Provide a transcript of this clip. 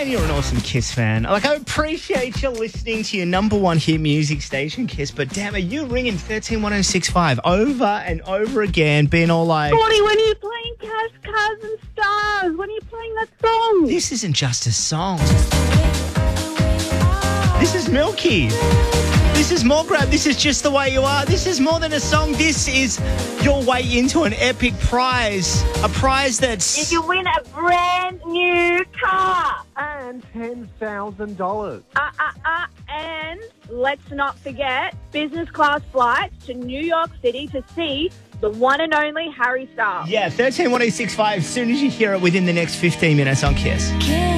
you're an awesome Kiss fan. Like, I appreciate you listening to your number one hit music station, Kiss, but damn it, you ringing 131065 over and over again, being all like, Scotty, when are you playing Cash, Cars and Stars? When are you playing that song? this isn't just a song. This is Milky. This is more grab. This is Just the Way You Are. This is more than a song. This is your way into an epic prize. A prize that's... You win a brand new car. And $10,000. And let's not forget business class flights to New York City to see the one and only Harry Styles. Yeah, 131065. As soon as you hear it within the next 15 minutes on Kiss.